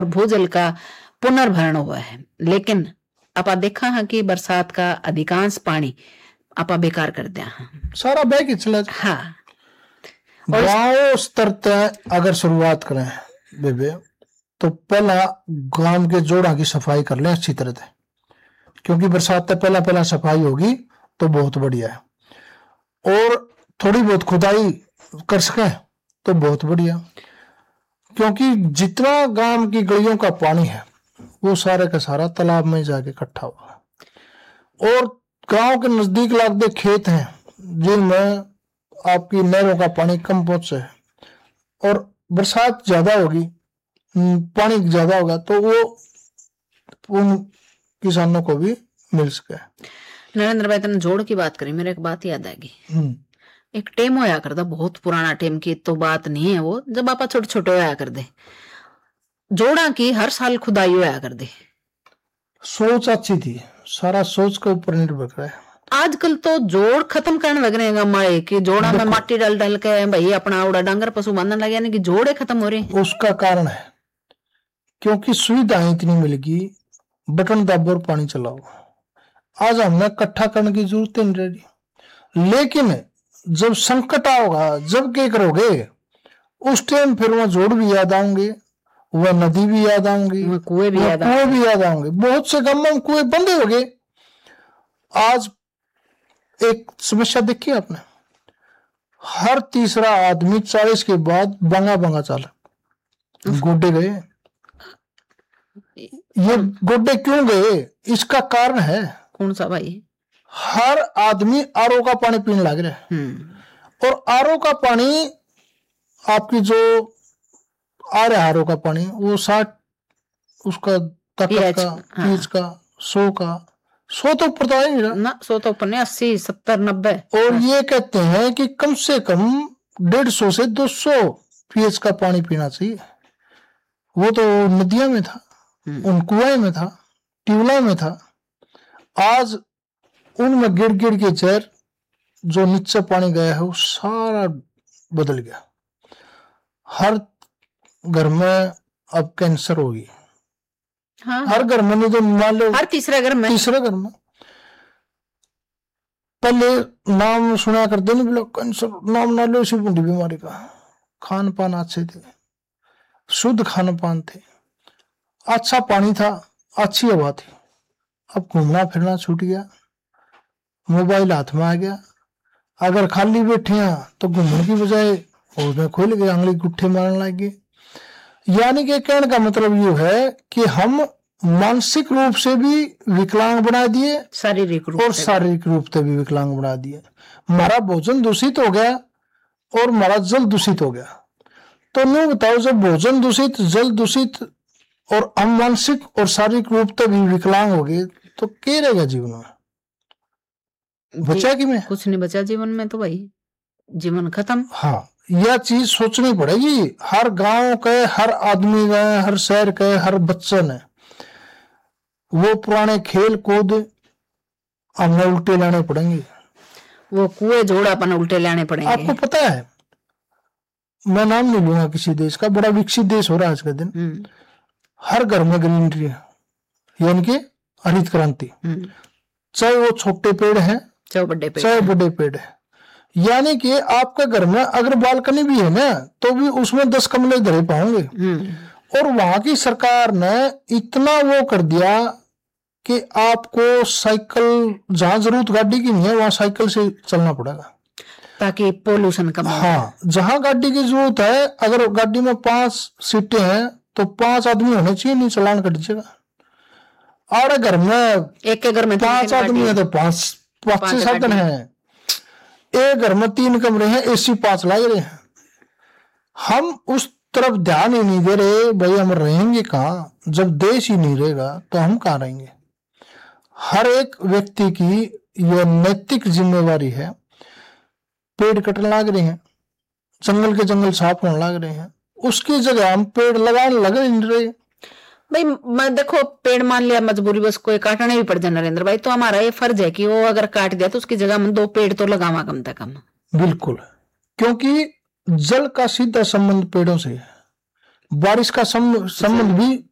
भूजल का पुनर्भरण हुआ है। लेकिन आपा देखा है कि बरसात का अधिकांश पानी आपा बेकार कर दिया सारा बह के चला। हाँ, गांव स्तर तक अगर शुरुआत करें बेबे तो पहला गांव के जोड़ा की सफाई कर लें अच्छी तरह से, क्योंकि बरसात तक पहला पहला सफाई होगी तो बहुत बढ़िया है। और थोड़ी बहुत खुदाई कर सके तो बहुत बढ़िया, क्योंकि जितना गांव की गलियों का पानी है वो सारे का सारा तालाब में जाके इकट्ठा हुआ। और गांव के नजदीक लगते खेत हैं जिनमें आपकी नहरों का पानी कम पहुंचे और बरसात ज्यादा होगी, पानी ज्यादा होगा तो वो उन किसानों को भी मिल सके। नरेंद्र भाई तुमने जोड़ की बात करी, मेरे एक बात याद आएगी। एक टेम होया करता, बहुत पुराना टेम की तो बात नहीं है वो, जब आपा छोटे छोटे होया कर दे, जोड़ा की हर साल खुदाई होया कर दे। सोच अच्छी थी, सारा सोच के ऊपर निर्भर करे। आजकल तो जोड़ खत्म करने लग रहे हैं माए कि जोड़ा में माटी डाल डाल के भाई अपना उड़ा डांगर पशु बांधने लगे, यानी कि जोड़े खत्म हो रहे हैं। उसका कारण है क्योंकि सुविधाएं इतनी मिल गई, बटन दबाओ और पानी चलाओ। आज हमें इकट्ठा करने की जरूरत नहीं रही। लेकिन जब संकट आओगा, जब क्या करोगे उस टाइम फिर वह जोड़ भी याद आएंगे, वह नदी भी याद आएंगी, कुएं भी याद आएंगे। बहुत से गांव में कुएं बंद हो गए। आज एक समस्या देखी आपने, हर तीसरा आदमी 40 के बाद बंगा बंगा चाल गोड्डे गए। ये गोड्डे क्यों गए, इसका कारण है कौन सा भाई? हर आदमी आरओ का पानी पीने लग रहा है। और आरओ का पानी आपकी जो आ रहा है आरओ का पानी वो 60 उसका ताकत का पीएच का 100 तो ऊपर तो है ना, 100 तो ऊपर नहीं, 80 70 90। और ये कहते हैं कि कम से कम 150 से 200 पीएच का पानी पीना चाहिए। वो तो नदियों में था, उन कुएं में था, ट्यूबवेल में था। आज उनमें गिर गिर के जहर जो नीचे पानी गया है वो सारा बदल गया। हर घर में अब कैंसर होगी। हाँ, हर घर में, नहीं तो मान लो हर तीसरे घर में। पहले नाम सुना करते नहीं, बोला कैंसर नाम ना लो इसी बूढ़ी बीमारी का। खान पान अच्छे थे, शुद्ध खान पान थे, अच्छा पानी था, अच्छी हवा थी। अब घूमना फिरना छूट गया, मोबाइल हाथ में आ गया। अगर खाली बैठे हैं तो घूमने की बजाय उसमें खोल गए, आंगली गुट्ठे मारने लगे। यानी कि कहने का मतलब ये है कि हम मानसिक रूप से भी विकलांग बना दिए, शारीरिक रूप से भी विकलांग बना दिए। हमारा भोजन दूषित हो गया और हमारा जल दूषित हो गया। तो नहीं बताओ, जब भोजन दूषित, जल दूषित और हम मानसिक और शारीरिक रूप से भी विकलांग हो गए तो क्या रहेगा जीवन में? बचा कि में कुछ नहीं बचा जीवन में, तो भाई जीवन खत्म। हाँ, यह चीज सोचनी पड़ेगी हर गांव के, हर आदमी के, हर शहर के, हर बच्चे ने। वो पुराने खेल कूद हमें उल्टे लाने पड़ेंगे, वो कुएं जोड़ापन उल्टे लाने पड़ेंगे। आपको पता है, मैं नाम नहीं लूंगा किसी देश का, बड़ा विकसित देश हो रहा है आज के दिन। हर घर में ग्रीनरी है, यानी कि हरित क्रांति। चाहे वो छोटे पेड़ हैं चाहे बड़े पेड़ है। यानी कि आपके घर में अगर बालकनी भी है ना तो भी उसमें 10 गमले धरे पाओगे। और वहां की सरकार ने इतना वो कर दिया कि आपको साइकिल, जहां जरूरत गाड़ी की नहीं है वहां साइकिल से चलना पड़ेगा ताकि पोल्यूशन कम हो। हाँ, जहां गाड़ी की जरूरत है, अगर गाड़ी में 5 सीटें हैं तो 5 आदमी होने चाहिए, नहीं चलान कट जाएगा। और घर में एक के घर में 5 आदमी है तो 5 साधन है। एक घर में 3 कमरे हैं, एसी 5 लग रहे हैं। हम उस तरफ ध्यान ही नहीं दे रहे। भाई हम रहेंगे कहाँ जब देश ही नहीं रहेगा तो हम कहाँ रहेंगे? हर एक व्यक्ति की यह नैतिक जिम्मेवारी है। पेड़ कटने लग रहे हैं, जंगल के जंगल साफ होने लग रहे हैं, उसकी जगह हम पेड़ लगाने लग नहीं रहे। भाई मैं देखो, पेड़ मान लिया मजबूरी, बस कोई काटने भी पड़ जाए नरेंद्र भाई, तो हमारा ये फर्ज है कि वो अगर काट दिया तो उसकी जगह हम 2 पेड़ तो लगावा कम से कम। बिल्कुल, क्योंकि जल का सीधा संबंध पेड़ों से है, बारिश का संबंध भी